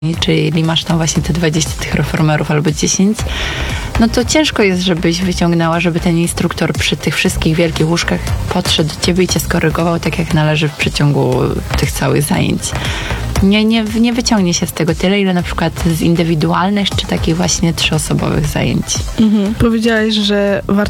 czyli masz tam właśnie te 20 tych reformerów albo 10, no to ciężko jest, żebyś wyciągnęła, żeby ten instruktor przy tych wszystkich wielkich łóżkach podszedł do ciebie i cię skorygował tak, jak należy w przeciągu tych całych zajęć. Nie wyciągnie się z tego tyle, ile na przykład z indywidualnych, czy takich właśnie 3-osobowych zajęć. Powiedziałaś, że warto